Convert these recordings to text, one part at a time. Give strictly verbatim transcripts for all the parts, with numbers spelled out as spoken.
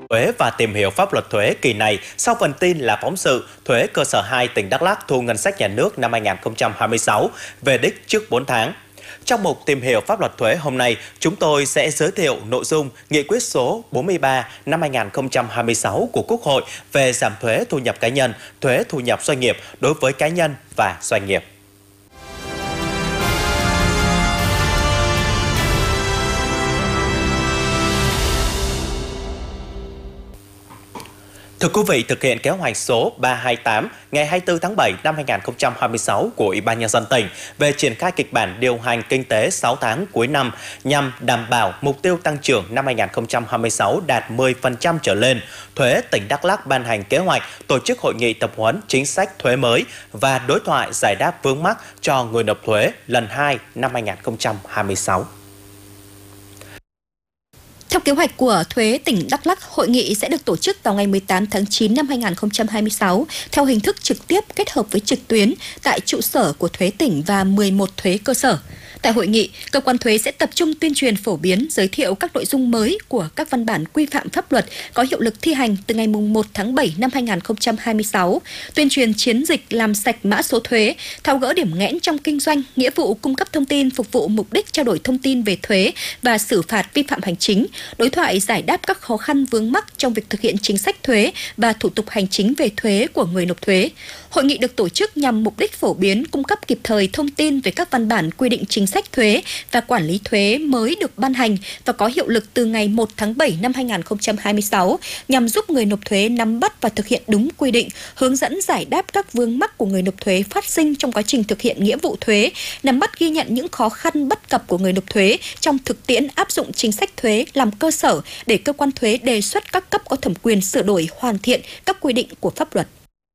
thuế và tìm hiểu pháp luật thuế kỳ này sau phần tin là phóng sự thuế cơ sở hai tỉnh Đắk Lắk thu ngân sách nhà nước năm hai nghìn không trăm hai mươi sáu về đích trước bốn tháng. Trong mục tìm hiểu pháp luật thuế hôm nay, chúng tôi sẽ giới thiệu nội dung Nghị quyết số bốn mươi ba năm hai nghìn không trăm hai mươi sáu của Quốc hội về giảm thuế thu nhập cá nhân, thuế thu nhập doanh nghiệp đối với cá nhân và doanh nghiệp. Thưa quý vị, thực hiện kế hoạch số ba trăm hai mươi tám ngày hai mươi tư tháng bảy năm hai nghìn không trăm hai mươi sáu của Ủy ban Nhân dân tỉnh về triển khai kịch bản điều hành kinh tế sáu tháng cuối năm nhằm đảm bảo mục tiêu tăng trưởng năm hai nghìn không trăm hai mươi sáu đạt mười phần trăm trở lên, thuế tỉnh Đắk Lắk ban hành kế hoạch tổ chức hội nghị tập huấn chính sách thuế mới và đối thoại giải đáp vướng mắc cho người nộp thuế lần hai năm hai nghìn không trăm hai mươi sáu. Theo kế hoạch của thuế tỉnh Đắk Lắk, hội nghị sẽ được tổ chức vào ngày mười tám tháng chín năm hai nghìn không trăm hai mươi sáu theo hình thức trực tiếp kết hợp với trực tuyến tại trụ sở của thuế tỉnh và mười một thuế cơ sở. Tại hội nghị, cơ quan thuế sẽ tập trung tuyên truyền phổ biến, giới thiệu các nội dung mới của các văn bản quy phạm pháp luật có hiệu lực thi hành từ ngày mùng một tháng bảy năm hai nghìn không trăm hai mươi sáu, tuyên truyền chiến dịch làm sạch mã số thuế, tháo gỡ điểm nghẽn trong kinh doanh, nghĩa vụ cung cấp thông tin phục vụ mục đích trao đổi thông tin về thuế và xử phạt vi phạm hành chính, đối thoại giải đáp các khó khăn vướng mắc trong việc thực hiện chính sách thuế và thủ tục hành chính về thuế của người nộp thuế. Hội nghị được tổ chức nhằm mục đích phổ biến, cung cấp kịp thời thông tin về các văn bản quy định chính sách thuế và quản lý thuế mới được ban hành và có hiệu lực từ ngày một tháng bảy năm hai nghìn không trăm hai mươi sáu nhằm giúp người nộp thuế nắm bắt và thực hiện đúng quy định, hướng dẫn giải đáp các vướng mắc của người nộp thuế phát sinh trong quá trình thực hiện nghĩa vụ thuế, nắm bắt ghi nhận những khó khăn bất cập của người nộp thuế trong thực tiễn áp dụng chính sách thuế làm cơ sở để cơ quan thuế đề xuất các cấp có thẩm quyền sửa đổi, hoàn thiện các quy định của pháp luật.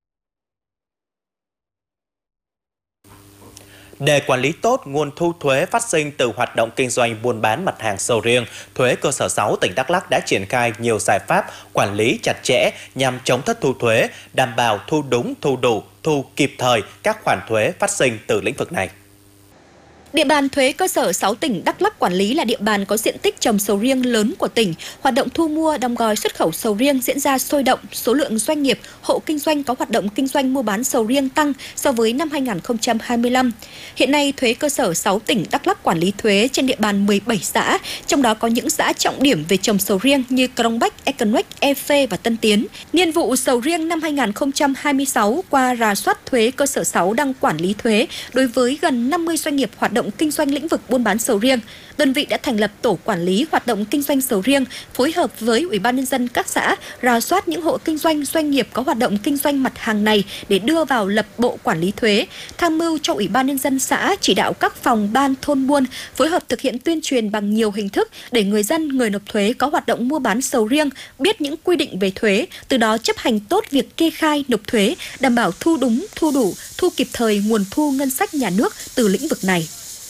Để quản lý tốt nguồn thu thuế phát sinh từ hoạt động kinh doanh buôn bán mặt hàng sầu riêng, thuế cơ sở sáu tỉnh Đắk Lắk đã triển khai nhiều giải pháp quản lý chặt chẽ nhằm chống thất thu thuế, đảm bảo thu đúng, thu đủ, thu kịp thời các khoản thuế phát sinh từ lĩnh vực này. Địa bàn thuế cơ sở sáu tỉnh Đắk Lắk quản lý là địa bàn có diện tích trồng sầu riêng lớn của tỉnh. Hoạt động thu mua, đóng gói xuất khẩu sầu riêng diễn ra sôi động, số lượng doanh nghiệp, hộ kinh doanh có hoạt động kinh doanh mua bán sầu riêng tăng so với năm hai nghìn không trăm hai mươi lăm. Hiện nay, thuế cơ sở sáu tỉnh Đắk Lắk quản lý thuế trên địa bàn mười bảy xã, trong đó có những xã trọng điểm về trồng sầu riêng như Crong Bách, Econoc, E Phê và Tân Tiến. Niên vụ sầu riêng năm hai nghìn không trăm hai mươi sáu qua rà soát thuế cơ sở sáu đang quản lý thuế đối với gần năm mươi doanh nghiệp hoạt động kinh doanh lĩnh vực buôn bán sầu riêng. Đơn vị đã thành lập tổ quản lý hoạt động kinh doanh sầu riêng, phối hợp với Ủy ban Nhân dân các xã, rà soát những hộ kinh doanh doanh nghiệp có hoạt động kinh doanh mặt hàng này để đưa vào lập bộ quản lý thuế, tham mưu cho Ủy ban Nhân dân xã chỉ đạo các phòng ban thôn buôn phối hợp thực hiện tuyên truyền bằng nhiều hình thức để người dân, người nộp thuế có hoạt động mua bán sầu riêng biết những quy định về thuế, từ đó chấp hành tốt việc kê khai nộp thuế, đảm bảo thu đúng, thu đủ, thu kịp thời nguồn thu ngân sách nhà nước từ lĩnh vực này.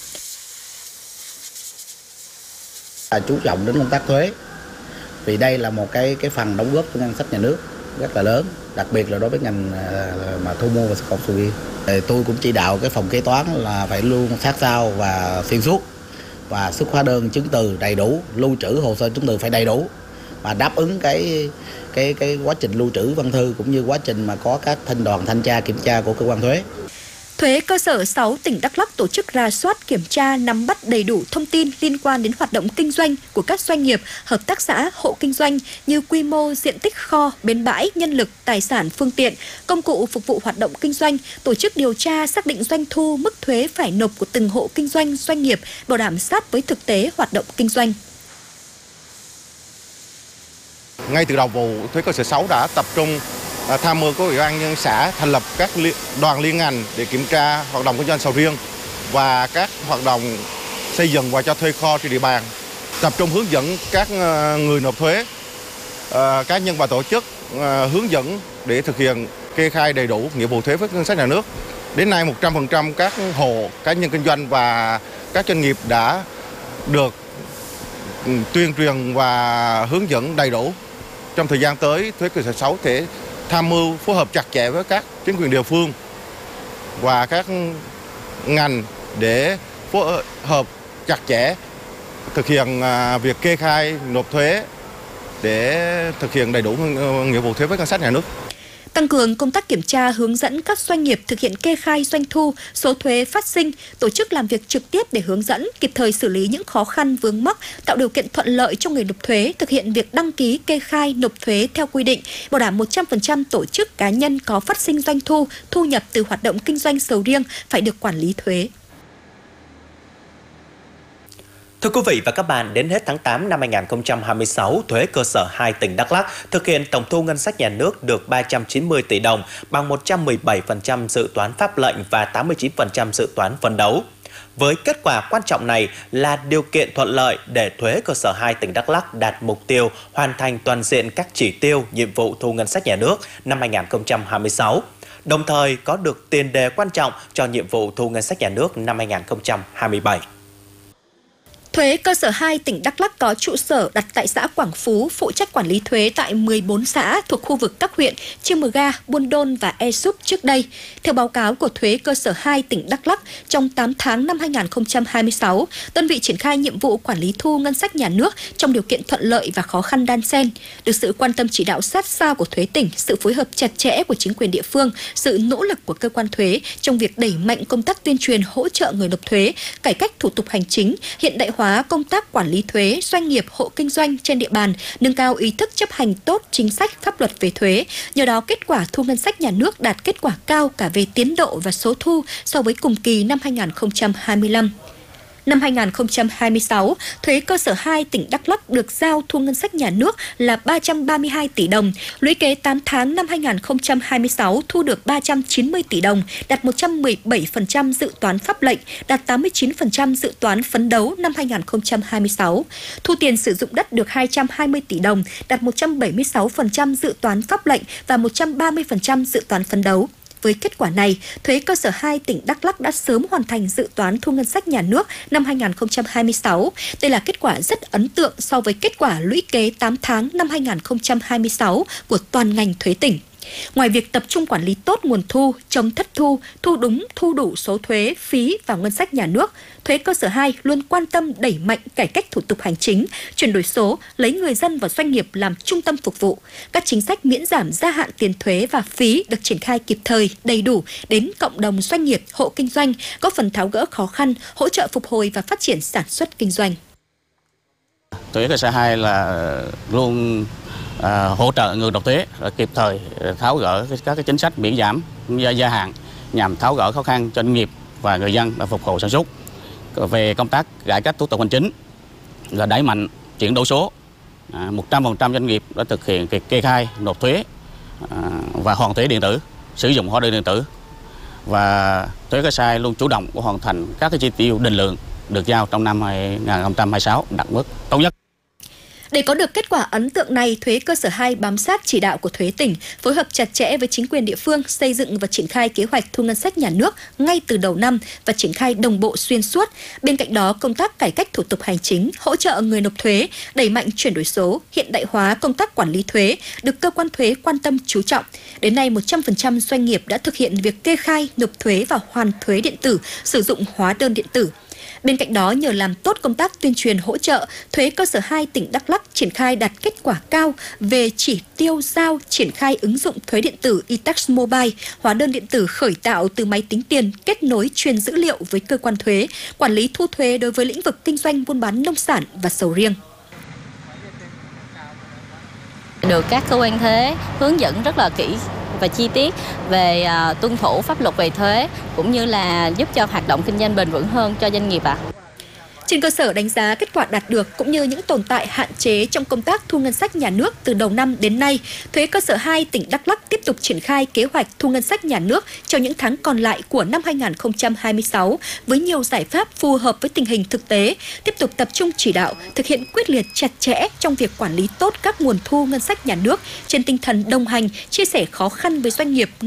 Chú trọng đến công tác thuế vì đây là một cái cái phần đóng góp của ngân sách nhà nước rất là lớn, đặc biệt là đối với ngành mà thu mua và xuất khẩu sầu riêng. Tôi cũng chỉ đạo cái phòng kế toán là phải luôn sát sao và xuyên suốt và xuất hóa đơn chứng từ đầy đủ, lưu trữ hồ sơ chứng từ phải đầy đủ và đáp ứng cái cái cái quá trình lưu trữ văn thư cũng như quá trình mà có các thanh đoàn thanh tra kiểm tra của cơ quan thuế. Thuế cơ sở sáu tỉnh Đắk Lắk tổ chức rà soát, kiểm tra, nắm bắt đầy đủ thông tin liên quan đến hoạt động kinh doanh của các doanh nghiệp, hợp tác xã, hộ kinh doanh như quy mô, diện tích kho, bến bãi, nhân lực, tài sản, phương tiện, công cụ phục vụ hoạt động kinh doanh, tổ chức điều tra, xác định doanh thu, mức thuế phải nộp của từng hộ kinh doanh, doanh nghiệp, bảo đảm sát với thực tế hoạt động kinh doanh. Ngay từ đầu vụ, thuế cơ sở sáu đã tập trung tham mưu của Ủy ban nhân dân xã thành lập các đoàn liên ngành để kiểm tra hoạt động kinh doanh sầu riêng và các hoạt động xây dựng và cho thuê kho trên địa bàn, tập trung hướng dẫn các người nộp thuế, cá nhân và tổ chức hướng dẫn để thực hiện kê khai đầy đủ nghĩa vụ thuế với ngân sách nhà nước. Đến nay một trăm phần trăm các hộ cá nhân kinh doanh và các doanh nghiệp đã được tuyên truyền và hướng dẫn đầy đủ. Trong thời gian tới, thuế cơ sở sáu sẽ tham mưu phối hợp chặt chẽ với các chính quyền địa phương và các ngành để phối hợp chặt chẽ thực hiện việc kê khai nộp thuế để thực hiện đầy đủ nghĩa vụ thuế với ngân sách nhà nước. Tăng cường công tác kiểm tra, hướng dẫn các doanh nghiệp thực hiện kê khai doanh thu, số thuế phát sinh, tổ chức làm việc trực tiếp để hướng dẫn, kịp thời xử lý những khó khăn vướng mắc, tạo điều kiện thuận lợi cho người nộp thuế thực hiện việc đăng ký kê khai nộp thuế theo quy định, bảo đảm một trăm phần trăm tổ chức cá nhân có phát sinh doanh thu, thu nhập từ hoạt động kinh doanh sầu riêng phải được quản lý thuế. Thưa quý vị và các bạn, đến hết tháng tám năm hai nghìn không trăm hai mươi sáu, thuế cơ sở hai tỉnh Đắk Lắk thực hiện tổng thu ngân sách nhà nước được ba trăm chín mươi tỷ đồng, bằng một trăm mười bảy phần trăm dự toán pháp lệnh và tám mươi chín phần trăm dự toán phấn đấu. Với kết quả quan trọng này là điều kiện thuận lợi để thuế cơ sở hai tỉnh Đắk Lắk đạt mục tiêu hoàn thành toàn diện các chỉ tiêu, nhiệm vụ thu ngân sách nhà nước năm hai nghìn không trăm hai mươi sáu. Đồng thời có được tiền đề quan trọng cho nhiệm vụ thu ngân sách nhà nước năm hai nghìn không trăm hai mươi bảy. Thuế cơ sở hai tỉnh Đắk Lắk có trụ sở đặt tại xã Quảng Phú, phụ trách quản lý thuế tại mười bốn xã thuộc khu vực các huyện Chư Mờ Ga, Buôn Đôn và E Súp trước đây. Theo báo cáo của thuế cơ sở hai tỉnh Đắk Lắk, trong tám tháng năm hai nghìn không trăm hai mươi sáu, đơn vị triển khai nhiệm vụ quản lý thu ngân sách nhà nước trong điều kiện thuận lợi và khó khăn đan xen. Được sự quan tâm chỉ đạo sát sao của thuế tỉnh, sự phối hợp chặt chẽ của chính quyền địa phương, sự nỗ lực của cơ quan thuế trong việc đẩy mạnh công tác tuyên truyền hỗ trợ người nộp thuế, cải cách thủ tục hành chính, hiện đại hóa công tác quản lý thuế, doanh nghiệp, hộ kinh doanh trên địa bàn, nâng cao ý thức chấp hành tốt chính sách pháp luật về thuế. Nhờ đó, kết quả thu ngân sách nhà nước đạt kết quả cao cả về tiến độ và số thu so với cùng kỳ năm hai nghìn không trăm hai mươi lăm. Năm hai nghìn không trăm hai mươi sáu, thuế cơ sở hai tỉnh Đắk Lắk được giao thu ngân sách nhà nước là ba trăm ba mươi hai tỷ đồng. Lũy kế tám tháng năm hai nghìn không trăm hai mươi sáu thu được ba trăm chín mươi tỷ đồng, đạt một trăm mười bảy phần trăm dự toán pháp lệnh, đạt tám mươi chín phần trăm dự toán phấn đấu năm hai nghìn không trăm hai mươi sáu. Thu tiền sử dụng đất được hai trăm hai mươi tỷ đồng, đạt một trăm bảy mươi sáu phần trăm dự toán pháp lệnh và một trăm ba mươi phần trăm dự toán phấn đấu. Với kết quả này, thuế cơ sở hai tỉnh Đắk Lắk đã sớm hoàn thành dự toán thu ngân sách nhà nước năm hai nghìn không trăm hai mươi sáu. Đây là kết quả rất ấn tượng so với kết quả lũy kế tám tháng năm hai nghìn không trăm hai mươi sáu của toàn ngành thuế tỉnh. Ngoài việc tập trung quản lý tốt nguồn thu, chống thất thu, thu đúng, thu đủ số thuế, phí vào ngân sách nhà nước, thuế cơ sở hai luôn quan tâm đẩy mạnh cải cách thủ tục hành chính, chuyển đổi số, lấy người dân và doanh nghiệp làm trung tâm phục vụ. Các chính sách miễn giảm gia hạn tiền thuế và phí được triển khai kịp thời, đầy đủ đến cộng đồng doanh nghiệp, hộ kinh doanh, góp phần tháo gỡ khó khăn, hỗ trợ phục hồi và phát triển sản xuất kinh doanh. Thuế cơ sở hai là luôn À, hỗ trợ người nộp thuế kịp thời tháo gỡ các cái chính sách miễn giảm gia, gia hạn nhằm tháo gỡ khó khăn cho doanh nghiệp và người dân để phục hồi sản xuất. Về công tác cải cách thủ tục hành chính là đẩy mạnh chuyển đổi số, à, một trăm phần trăm doanh nghiệp đã thực hiện việc kê khai nộp thuế à, và hoàn thuế điện tử, sử dụng hóa đơn điện tử, và thuế cơ sở hai luôn chủ động hoàn thành các cái chỉ tiêu định lượng được giao trong năm hai nghìn không trăm hai mươi sáu đạt mức tốt nhất. Để có được kết quả ấn tượng này, thuế cơ sở hai bám sát chỉ đạo của thuế tỉnh, phối hợp chặt chẽ với chính quyền địa phương, xây dựng và triển khai kế hoạch thu ngân sách nhà nước ngay từ đầu năm và triển khai đồng bộ xuyên suốt. Bên cạnh đó, công tác cải cách thủ tục hành chính, hỗ trợ người nộp thuế, đẩy mạnh chuyển đổi số, hiện đại hóa công tác quản lý thuế được cơ quan thuế quan tâm chú trọng. Đến nay, một trăm phần trăm doanh nghiệp đã thực hiện việc kê khai, nộp thuế và hoàn thuế điện tử, sử dụng hóa đơn điện tử. Bên cạnh đó, nhờ làm tốt công tác tuyên truyền hỗ trợ, thuế cơ sở hai tỉnh Đắk Lắk triển khai đạt kết quả cao về chỉ tiêu giao triển khai ứng dụng thuế điện tử e-tax mobile, hóa đơn điện tử khởi tạo từ máy tính tiền, kết nối truyền dữ liệu với cơ quan thuế, quản lý thu thuế đối với lĩnh vực kinh doanh buôn bán nông sản và sầu riêng. Được các cơ quan thuế hướng dẫn rất là kỹ và chi tiết về uh, tuân thủ pháp luật về thuế, cũng như là giúp cho hoạt động kinh doanh bền vững hơn cho doanh nghiệp ạ. À. Trên cơ sở đánh giá kết quả đạt được cũng như những tồn tại hạn chế trong công tác thu ngân sách nhà nước từ đầu năm đến nay, thuế cơ sở hai tỉnh Đắk Lắk tiếp tục triển khai kế hoạch thu ngân sách nhà nước cho những tháng còn lại của năm hai nghìn không trăm hai mươi sáu với nhiều giải pháp phù hợp với tình hình thực tế, tiếp tục tập trung chỉ đạo, thực hiện quyết liệt chặt chẽ trong việc quản lý tốt các nguồn thu ngân sách nhà nước trên tinh thần đồng hành, chia sẻ khó khăn với doanh nghiệp.